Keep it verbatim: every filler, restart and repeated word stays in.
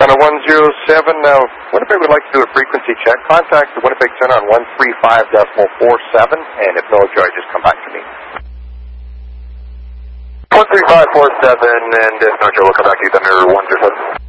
Center one zero seven, uh, Winnipeg would like to do a frequency check. Contact the Winnipeg Center on one three five point four seven, and if no joy, just come back to me. one three five point four seven, and if no joy, we'll come back to you, Thunder one zero seven.